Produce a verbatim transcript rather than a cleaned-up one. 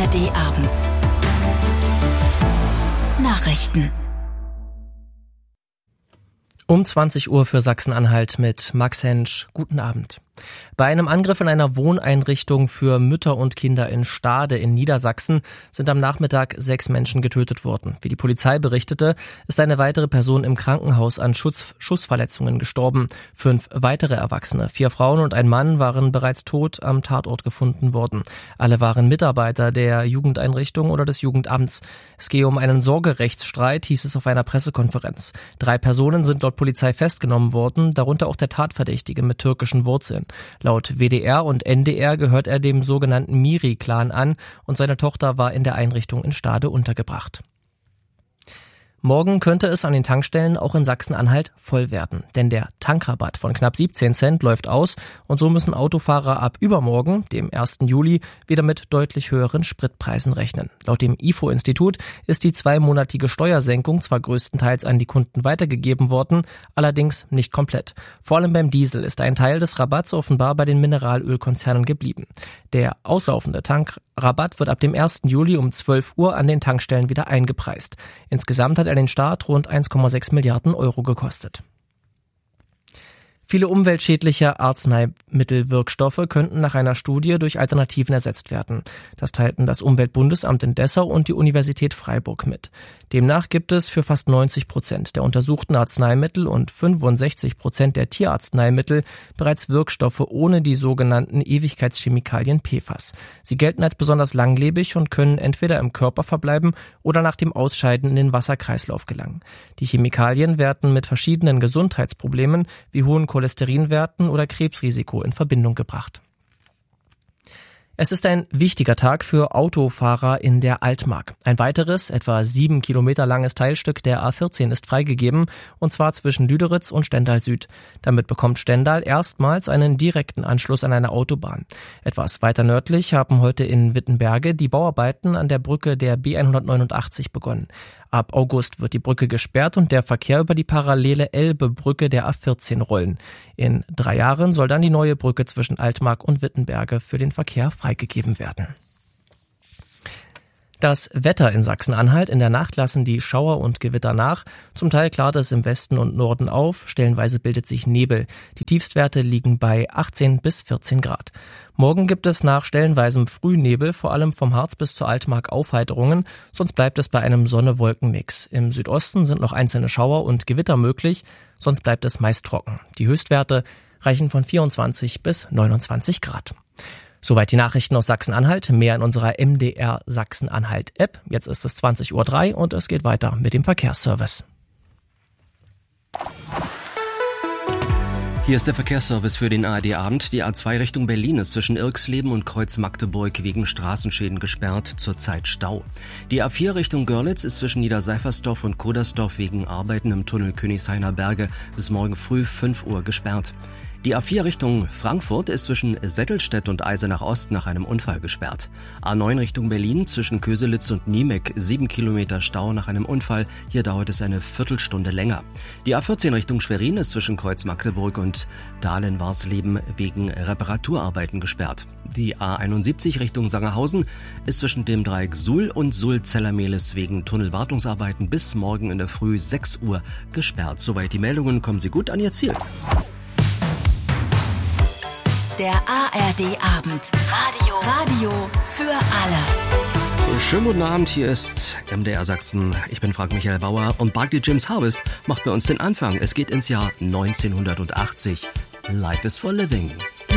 R D-Abend. Nachrichten. Um zwanzig Uhr für Sachsen-Anhalt mit Max Hensch. Guten Abend. Bei einem Angriff in einer Wohneinrichtung für Mütter und Kinder in Stade in Niedersachsen sind am Nachmittag sechs Menschen getötet worden. Wie die Polizei berichtete, ist eine weitere Person im Krankenhaus an Schuss, Schussverletzungen gestorben. Fünf weitere Erwachsene, vier Frauen und ein Mann, waren bereits tot am Tatort gefunden worden. Alle waren Mitarbeiter der Jugendeinrichtung oder des Jugendamts. Es gehe um einen Sorgerechtsstreit, hieß es auf einer Pressekonferenz. Drei Personen sind laut Polizei festgenommen worden, darunter auch der Tatverdächtige mit türkischen Wurzeln. Laut W D R und N D R gehört er dem sogenannten Miri-Clan an und seine Tochter war in der Einrichtung in Stade untergebracht. Morgen könnte es an den Tankstellen auch in Sachsen-Anhalt voll werden, denn der Tankrabatt von knapp siebzehn Cent läuft aus und so müssen Autofahrer ab übermorgen, dem ersten Juli, wieder mit deutlich höheren Spritpreisen rechnen. Laut dem I F O-Institut ist die zweimonatige Steuersenkung zwar größtenteils an die Kunden weitergegeben worden, allerdings nicht komplett. Vor allem beim Diesel ist ein Teil des Rabatts offenbar bei den Mineralölkonzernen geblieben. Der auslaufende Tankrabatt wird ab dem ersten Juli um zwölf Uhr an den Tankstellen wieder eingepreist. Insgesamt hat er den Staat rund eins Komma sechs Milliarden Euro gekostet. Viele umweltschädliche Arzneimittelwirkstoffe könnten nach einer Studie durch Alternativen ersetzt werden. Das teilten das Umweltbundesamt in Dessau und die Universität Freiburg mit. Demnach gibt es für fast neunzig Prozent der untersuchten Arzneimittel und fünfundsechzig Prozent der Tierarzneimittel bereits Wirkstoffe ohne die sogenannten Ewigkeitschemikalien P F A S. Sie gelten als besonders langlebig und können entweder im Körper verbleiben oder nach dem Ausscheiden in den Wasserkreislauf gelangen. Die Chemikalien werden mit verschiedenen Gesundheitsproblemen wie hohen Cholesterinwerten oder Krebsrisiko in Verbindung gebracht. Es ist ein wichtiger Tag für Autofahrer in der Altmark. Ein weiteres, etwa sieben Kilometer langes Teilstück der A vierzehn ist freigegeben, und zwar zwischen Lüderitz und Stendal Süd. Damit bekommt Stendal erstmals einen direkten Anschluss an eine Autobahn. Etwas weiter nördlich haben heute in Wittenberge die Bauarbeiten an der Brücke der B hundertneunundachtzig begonnen. Ab August wird die Brücke gesperrt und der Verkehr über die parallele Elbe-Brücke der A vierzehn rollen. In drei Jahren soll dann die neue Brücke zwischen Altmark und Wittenberge für den Verkehr freigegeben werden. Das Wetter in Sachsen-Anhalt: in der Nacht lassen die Schauer und Gewitter nach. Zum Teil klart es im Westen und Norden auf. Stellenweise bildet sich Nebel. Die Tiefstwerte liegen bei achtzehn bis vierzehn Grad. Morgen gibt es nach stellenweisem Frühnebel vor allem vom Harz bis zur Altmark Aufheiterungen. Sonst bleibt es bei einem Sonne-Wolken-Mix. Im Südosten sind noch einzelne Schauer und Gewitter möglich. Sonst bleibt es meist trocken. Die Höchstwerte reichen von vierundzwanzig bis neunundzwanzig Grad. Soweit die Nachrichten aus Sachsen-Anhalt. Mehr in unserer M D R Sachsen-Anhalt-App. Jetzt ist es zwanzig Uhr drei und es geht weiter mit dem Verkehrsservice. Hier ist der Verkehrsservice für den A R D-Abend. Die A zwei Richtung Berlin ist zwischen Irxleben und Kreuz Magdeburg wegen Straßenschäden gesperrt, zurzeit Stau. Die A vier Richtung Görlitz ist zwischen Niederseifersdorf und Kodersdorf wegen Arbeiten im Tunnel Königshainer Berge bis morgen früh fünf Uhr gesperrt. Die A vier Richtung Frankfurt ist zwischen Settelstedt und Eisenach Ost nach einem Unfall gesperrt. A neun Richtung Berlin zwischen Köselitz und Niemek, sieben Kilometer Stau nach einem Unfall. Hier dauert es eine Viertelstunde länger. Die A vierzehn Richtung Schwerin ist zwischen Kreuz Magdeburg und Dahlen-Warsleben wegen Reparaturarbeiten gesperrt. Die A einundsiebzig Richtung Sangerhausen ist zwischen dem Dreieck Suhl und Suhl-Zellermehlis wegen Tunnelwartungsarbeiten bis morgen in der Früh sechs Uhr gesperrt. Soweit die Meldungen, kommen Sie gut an Ihr Ziel. Der A R D-Abend. Radio. Radio für alle. Schönen guten Abend, hier ist M D R Sachsen. Ich bin Frank Michael Bauer und Barclay James Harvest macht bei uns den Anfang. Es geht ins Jahr neunzehnhundertachtzig. Life is for living.